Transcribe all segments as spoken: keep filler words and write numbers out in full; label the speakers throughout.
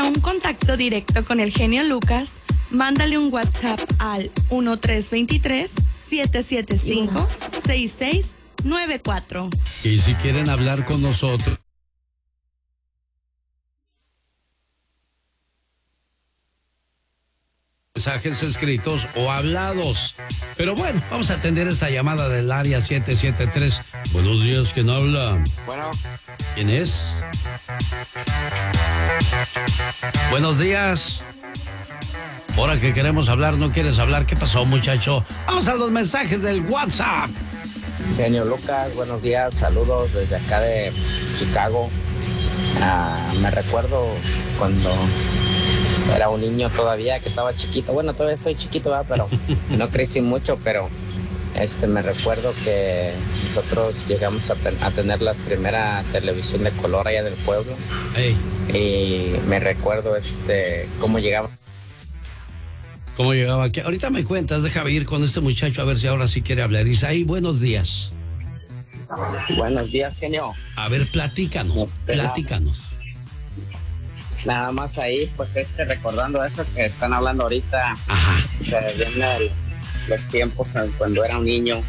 Speaker 1: un contacto directo con el genio Lucas, mándale un WhatsApp al uno tres dos tres, siete siete cinco, seis seis nueve cuatro.
Speaker 2: Y si quieren hablar con nosotros, mensajes escritos o hablados. Pero bueno, vamos a atender esta llamada del área siete siete tres. Buenos días, ¿quién habla?
Speaker 3: Bueno.
Speaker 2: ¿Quién es? Buenos días. Ahora que queremos hablar, ¿no quieres hablar? ¿Qué pasó, muchacho? Vamos a los mensajes del WhatsApp.
Speaker 3: Genio Lucas, buenos días, saludos desde acá de Chicago. Ah, me recuerdo cuando era un niño todavía, que estaba chiquito. Bueno, todavía estoy chiquito, ¿verdad? Pero no crecí mucho, pero este, me recuerdo que nosotros llegamos a, ten- a tener la primera televisión de color allá del pueblo.
Speaker 2: Hey.
Speaker 3: Y me recuerdo este, cómo llegaba.
Speaker 2: ¿Cómo llegaba aquí? Ahorita me cuentas, déjame ir con este muchacho a ver si ahora sí quiere hablar. Isaí, buenos días.
Speaker 3: Buenos días, genio.
Speaker 2: A ver, platícanos, platícanos.
Speaker 3: Nada más ahí, pues este, recordando eso que están hablando ahorita.
Speaker 2: Ajá.
Speaker 3: Se vienen los tiempos cuando era un niño.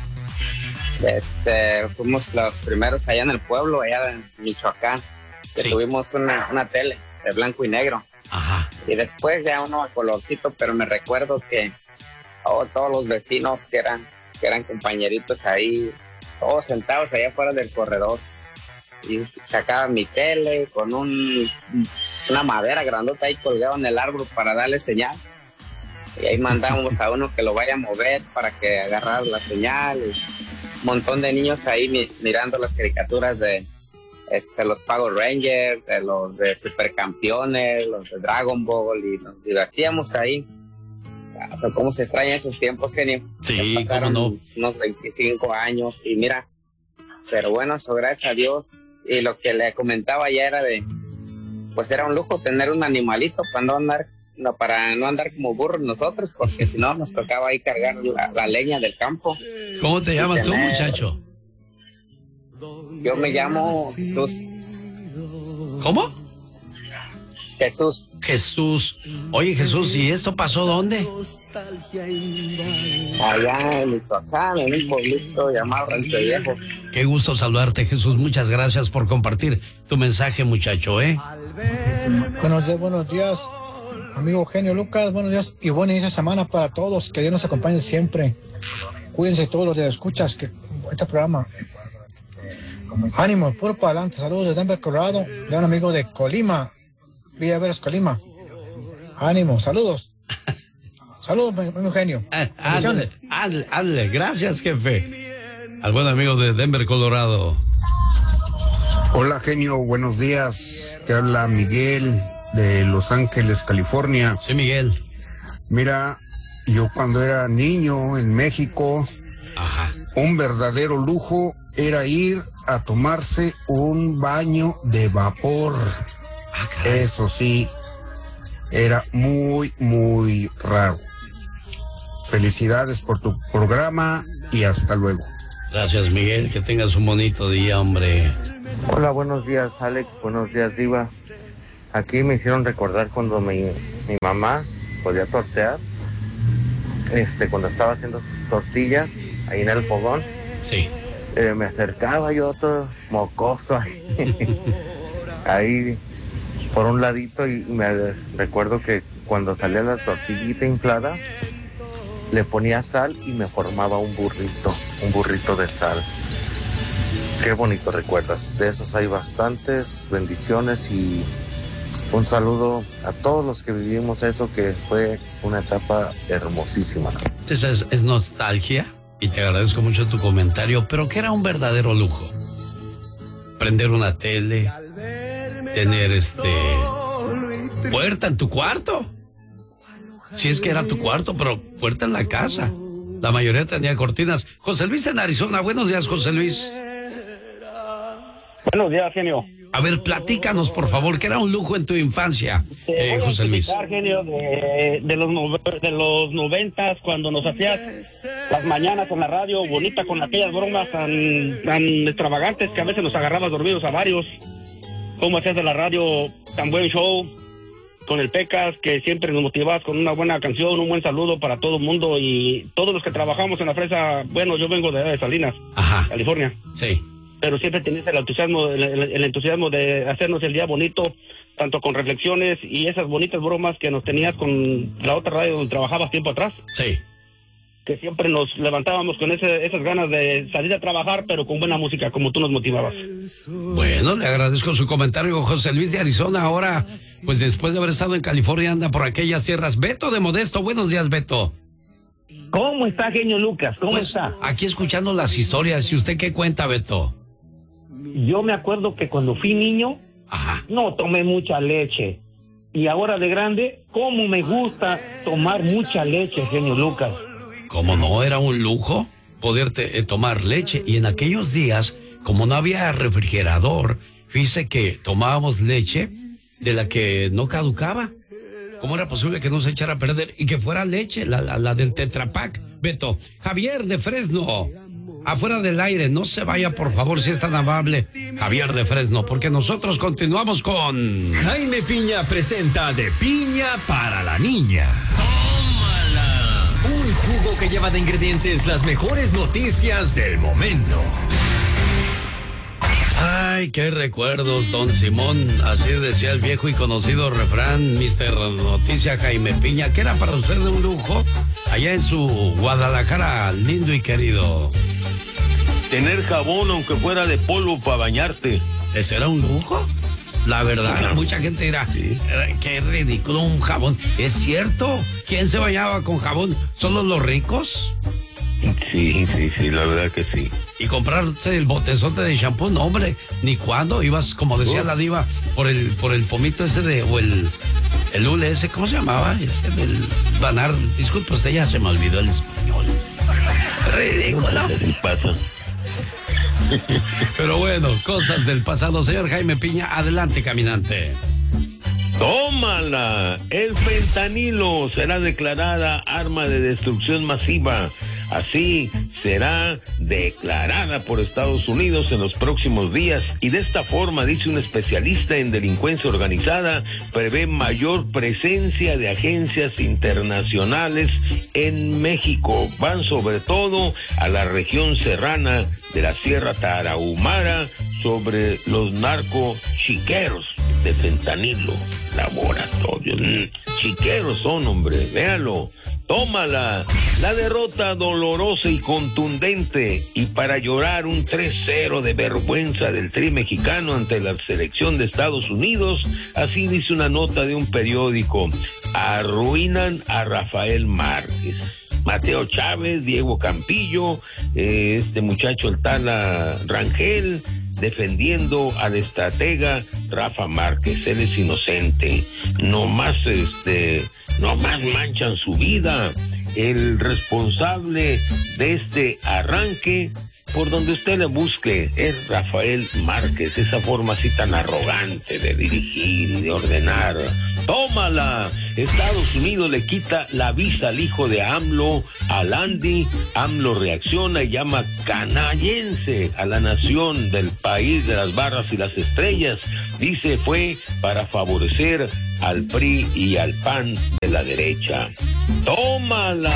Speaker 3: Este, fuimos los primeros allá en el pueblo, allá en Michoacán, que
Speaker 2: Sí.
Speaker 3: tuvimos una, una tele de blanco y negro.
Speaker 2: Ajá.
Speaker 3: Y después ya uno a colorcito, pero me recuerdo que oh, todos los vecinos que eran, que eran compañeritos ahí, todos sentados allá afuera del corredor. Y sacaban mi tele con un, una madera grandota ahí colgada en el árbol para darle señal. Y ahí mandábamos a uno que lo vaya a mover para que agarrara la señal. Y un montón de niños ahí mi, mirando las caricaturas de este, los Power Rangers, de los de Supercampeones, los de Dragon Ball, y nos divertíamos ahí. O sea, cómo se extrañan esos tiempos, genio.
Speaker 2: Sí, cómo no.
Speaker 3: Unos veinticinco años y mira, pero bueno, eso gracias a Dios. Y lo que le comentaba ya era de, pues era un lujo tener un animalito para no andar, no, para no andar como burros nosotros, porque si no nos tocaba ahí cargar la, la leña del campo.
Speaker 2: ¿Cómo te llamas tú,
Speaker 3: tener...
Speaker 2: muchacho?
Speaker 3: Yo me llamo Jesús.
Speaker 2: ¿Cómo?
Speaker 3: Jesús.
Speaker 2: Jesús. Oye, Jesús, ¿y esto pasó dónde?
Speaker 3: Allá en Michoacán, en un pueblito llamado Rancho Viejo.
Speaker 2: Qué gusto saludarte, Jesús. Muchas gracias por compartir tu mensaje, muchacho, ¿eh?
Speaker 4: Buenos días, buenos días, amigo Genio Lucas. Buenos días y buen inicio de semana para todos. Que Dios nos acompañe siempre. Cuídense todos los de escuchas que este programa. Ánimo, puro para adelante. Saludos desde Denver, Colorado. De un amigo de Colima, Villa Veras, Colima. Ánimo, saludos. Saludos, mi Eugenio.
Speaker 2: Ándale, ándale, ándale. Gracias, jefe. Al buen amigo de Denver, Colorado.
Speaker 5: Hola, genio, buenos días. Te habla Miguel de Los Ángeles, California.
Speaker 2: Sí, Miguel.
Speaker 5: Mira, yo cuando era niño en México,
Speaker 2: Ajá.
Speaker 5: un verdadero lujo era ir a tomarse un baño de vapor.
Speaker 2: Ah, caray.
Speaker 5: Eso sí, era muy, muy raro. Felicidades por tu programa y hasta luego.
Speaker 2: Gracias, Miguel. Que tengas un bonito día, hombre.
Speaker 6: Hola, buenos días, Alex. Buenos días, Diva. Aquí me hicieron recordar cuando mi, mi mamá podía tortear, este, cuando estaba haciendo sus tortillas ahí en el fogón.
Speaker 2: Sí.
Speaker 6: Eh, me acercaba yo todo mocoso ahí, ahí por un ladito, y me recuerdo que cuando salía la tortillita inflada, le ponía sal y me formaba un burrito, un burrito de sal. Qué bonito recuerdas. De esos hay bastantes. Bendiciones y un saludo a todos los que vivimos eso, que fue una etapa hermosísima.
Speaker 2: Entonces es, es nostalgia y te agradezco mucho tu comentario, pero que era un verdadero lujo. Prender una tele, tener este puerta en tu cuarto. Si es que era tu cuarto, pero puerta en la casa. La mayoría tenía cortinas. José Luis en Arizona. Buenos días, José Luis.
Speaker 7: Buenos días, genio.
Speaker 2: A ver, platícanos, por favor, que era un lujo en tu infancia,
Speaker 7: Te
Speaker 2: eh,
Speaker 7: voy a
Speaker 2: José Luis.
Speaker 7: explicar, genio, de, de los nove- de los noventas, cuando nos hacías las mañanas en la radio, bonita, con aquellas bromas tan, tan extravagantes que a veces nos agarrabas dormidos a varios. Cómo hacías de la radio tan buen show. con el Pecas, que siempre nos motivas con una buena canción, un buen saludo para todo el mundo y todos los que trabajamos en la fresa. Bueno, yo vengo de, de Salinas,
Speaker 2: Ajá.
Speaker 7: California.
Speaker 2: Sí.
Speaker 7: Pero siempre tenías el entusiasmo, el, el, el entusiasmo de hacernos el día bonito, tanto con reflexiones y esas bonitas bromas que nos tenías con la otra radio donde trabajabas tiempo atrás.
Speaker 2: Sí.
Speaker 7: Que siempre nos levantábamos con ese, esas ganas de salir a trabajar, pero con buena música, como tú nos motivabas.
Speaker 2: Bueno, le agradezco su comentario, José Luis de Arizona. Ahora, pues después de haber estado en California, anda por aquellas tierras. Beto de Modesto, buenos días, Beto.
Speaker 8: ¿Cómo está, genio Lucas? ¿Cómo
Speaker 2: pues,
Speaker 8: está?
Speaker 2: Aquí escuchando las historias. ¿Y usted qué cuenta, Beto?
Speaker 8: Yo me acuerdo que cuando fui niño,
Speaker 2: Ajá.
Speaker 8: no tomé mucha leche. Y ahora de grande, ¿cómo me gusta tomar mucha leche, genio Lucas?
Speaker 2: Como no, era un lujo poderte eh, tomar leche. Y en aquellos días, como no había refrigerador, fíjese que tomábamos leche de la que no caducaba. ¿Cómo era posible que no se echara a perder y que fuera leche, la, la, la del Tetra Pak? Beto, Javier de Fresno, afuera del aire, no se vaya por favor, si es tan amable, Javier de Fresno, porque nosotros continuamos con...
Speaker 9: Jaime Piña presenta De Piña para la Niña. Un jugo que lleva de ingredientes las mejores noticias del momento.
Speaker 2: Ay, qué recuerdos, don Simón. Así decía el viejo y conocido refrán, mister Noticia Jaime Piña, que era para usted un lujo allá en su Guadalajara lindo y querido.
Speaker 10: Tener jabón aunque fuera de polvo para bañarte.
Speaker 2: ¿Ese era un lujo? La verdad, mucha gente dirá, sí. Qué ridículo un jabón. ¿Es cierto? ¿Quién se bañaba con jabón? ¿Solo los ricos?
Speaker 10: Sí, sí, sí, la verdad que sí.
Speaker 2: Y comprarse el botezote de shampoo, no, hombre, ni cuándo. Ibas, como decía oh. la diva, por el por el pomito ese de, o el, el hule ese, ¿cómo se llamaba? Ese del Banar. Disculpe, usted ya se me olvidó el español. Ridículo.
Speaker 10: Así pasa.
Speaker 2: Pero bueno, cosas del pasado. Señor Jaime Piña, adelante, caminante.
Speaker 10: ¡Tómala! El fentanilo será declarada arma de destrucción masiva. Así será declarada por Estados Unidos en los próximos días. Y de esta forma, dice un especialista en delincuencia organizada, prevé mayor presencia de agencias internacionales en México. Van sobre todo a la región serrana de la Sierra Tarahumara sobre los narcochiqueros de fentanilo. Laboratorios. Mm, chiqueros son, hombre, véalo. Tómala. La derrota dolorosa y contundente y para llorar un tres cero de vergüenza del Tri mexicano ante la selección de Estados Unidos. Así dice una nota de un periódico. Arruinan a Rafael Márquez. Mateo Chávez, Diego Campillo, eh, este muchacho el Tala Rangel, defendiendo al estratega Rafa Márquez. Él es inocente. No más, este, no más manchan su vida. El responsable de este arranque, por donde usted le busque, es Rafael Márquez. Esa forma así tan arrogante de dirigir y de ordenar. ¡Tómala! Estados Unidos le quita la visa al hijo de AMLO, al Andy. AMLO reacciona y llama canallense a la nación del país de las barras y las estrellas. Dice fue para favorecer al P R I y al P A N de la derecha. ¡Tómala!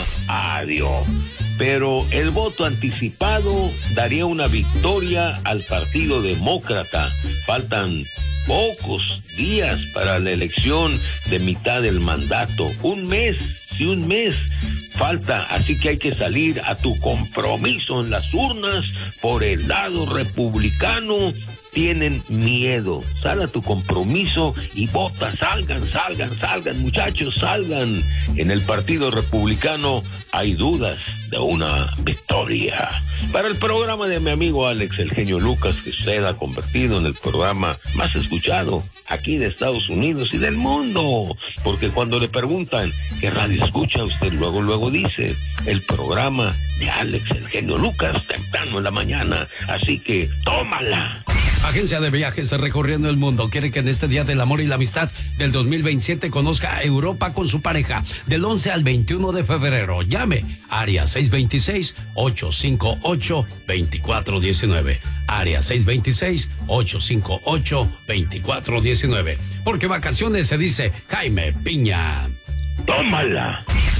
Speaker 10: Adiós. Pero el voto anticipado daría una victoria al Partido Demócrata. Faltan pocos días para la elección de mitad del mandato. Un mes, sí, un mes falta, así que hay que salir a tu compromiso en las urnas por el lado republicano. Tienen miedo. Sal a tu compromiso y vota. Salgan, salgan, salgan, muchachos, salgan. En el Partido Republicano hay dudas de una victoria. Para el programa de mi amigo Alex, el genio Lucas, que se ha convertido en el programa más escuchado aquí de Estados Unidos y del mundo. Porque cuando le preguntan qué radio escucha, usted luego, luego dice el programa de Alex, el genio Lucas, temprano en la mañana. Así que tómala.
Speaker 2: Agencia de Viajes Recorriendo el Mundo quiere que en este Día del Amor y la Amistad del dos mil veintisiete conozca Europa con su pareja del once al veintiuno de febrero. Llame área seis dos seis, ocho cinco ocho, dos cuatro uno nueve. Área seis dos seis, ocho cinco ocho, dos cuatro uno nueve. Porque vacaciones se dice Jaime Piña.
Speaker 10: ¡Tómala!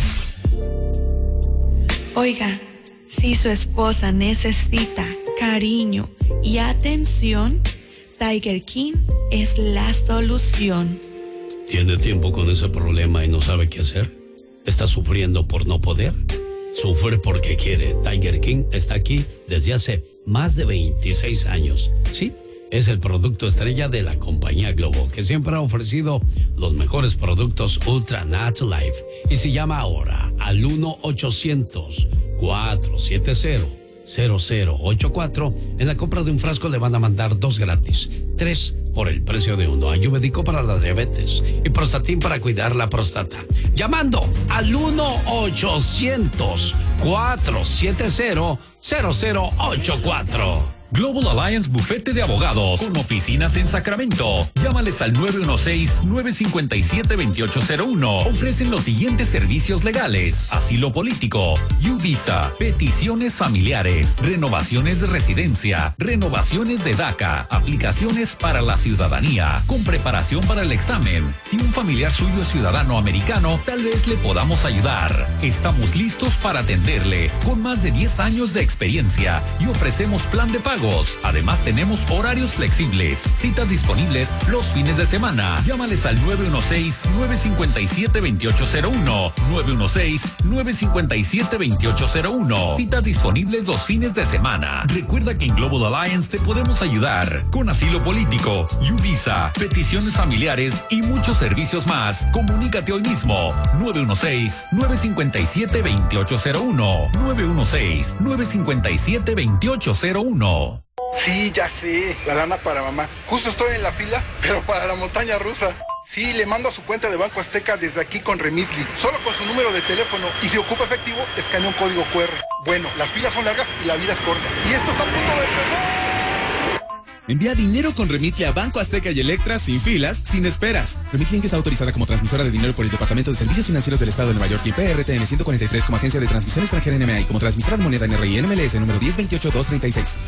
Speaker 1: Oiga, si su esposa necesita cariño y atención, Tiger King es la solución.
Speaker 2: ¿Tiene tiempo con ese problema y no sabe qué hacer? ¿Está sufriendo por no poder? Sufre porque quiere. Tiger King está aquí desde hace más de veintiséis años. Sí, es el producto estrella de la compañía Globo, que siempre ha ofrecido los mejores productos Ultra Nat Life. Y se llama ahora al uno ochocientos, cuatrocientos setenta, cero cero ocho cuatro. En la compra de un frasco le van a mandar dos gratis, tres por el precio de uno. Ayurvédico para la diabetes y Prostatin para cuidar la próstata. Llamando al uno ochocientos, cuatrocientos setenta, cero cero ocho cuatro.
Speaker 11: Global Alliance Bufete de Abogados, con oficinas en Sacramento. Llámales al nueve uno seis, nueve cinco siete, dos ocho cero uno. Ofrecen los siguientes servicios legales: asilo político, U-Visa, peticiones familiares, renovaciones de residencia, renovaciones de DACA, aplicaciones para la ciudadanía, con preparación para el examen. Si un familiar suyo es ciudadano americano, tal vez le podamos ayudar. Estamos listos para atenderle, con más de diez años de experiencia, y ofrecemos plan de pago. Además, tenemos horarios flexibles, citas disponibles los fines de semana. Llámales al nueve uno seis, nueve cinco siete, dos ocho cero uno, nueve uno seis, nueve cinco siete, dos ocho cero uno. Citas disponibles los fines de semana. Recuerda que en Global Alliance te podemos ayudar con asilo político, U-Visa, peticiones familiares y muchos servicios más. Comunícate hoy mismo. nueve uno seis, nueve cinco siete, dos ocho cero uno, nueve uno seis, nueve cinco siete, dos ocho cero uno.
Speaker 12: Sí, ya sé, la lana para mamá. Justo estoy en la fila, pero para la montaña rusa. Sí, le mando a su cuenta de Banco Azteca desde aquí con Remitly, solo con su número de teléfono, y si ocupa efectivo, escanea un código cu erre. Bueno, las filas son largas y la vida es corta. Y esto está a punto de empezar.
Speaker 13: Envía dinero con Remitly a Banco Azteca y Electra sin filas, sin esperas. Remitly está autorizada como transmisora de dinero por el Departamento de Servicios Financieros del Estado de Nueva York y P R T N ciento cuarenta y tres como agencia de transmisión extranjera N M A y como transmisora de moneda N R I N M L S número diez veintiocho dos treinta y seis.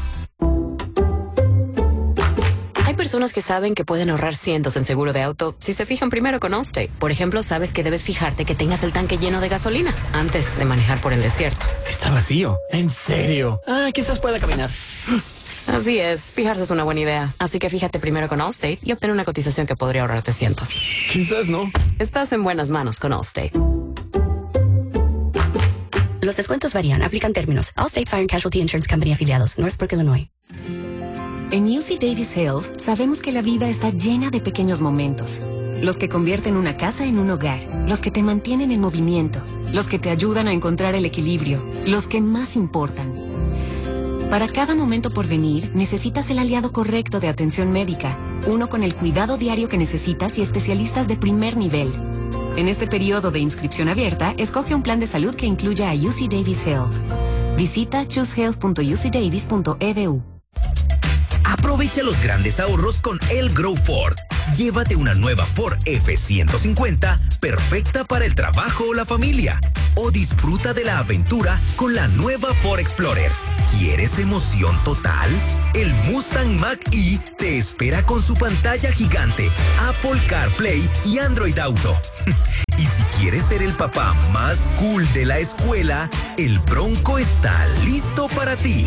Speaker 14: Hay personas que saben que pueden ahorrar cientos en seguro de auto si se fijan primero con Allstate. Por ejemplo, sabes que debes fijarte que tengas el tanque lleno de gasolina antes de manejar por el desierto.
Speaker 15: Está vacío. ¿En serio? Ah, quizás pueda caminar.
Speaker 14: Así es, fijarse es una buena idea. Así que fíjate primero con Allstate y obtén una cotización que podría ahorrarte cientos.
Speaker 15: Quizás no.
Speaker 14: Estás en buenas manos con Allstate.
Speaker 16: Los descuentos varían, aplican términos. Allstate Fire and Casualty Insurance Company afiliados, Northbrook, Illinois.
Speaker 17: En U C Davis Health sabemos que la vida está llena de pequeños momentos. Los que convierten una casa en un hogar, los que te mantienen en movimiento, los que te ayudan a encontrar el equilibrio, los que más importan. Para cada momento por venir, necesitas el aliado correcto de atención médica, uno con el cuidado diario que necesitas y especialistas de primer nivel. En este periodo de inscripción abierta, escoge un plan de salud que incluya a U C Davis Health. Visita choose health punto u c davis punto e d u.
Speaker 18: Aprovecha los grandes ahorros con El Grow Ford. Llévate una nueva Ford F ciento cincuenta, perfecta para el trabajo o la familia. O disfruta de la aventura con la nueva Ford Explorer. ¿Quieres emoción total? El Mustang Mach-E te espera con su pantalla gigante, Apple CarPlay y Android Auto. Y si quieres ser el papá más cool de la escuela, el Bronco está listo para ti.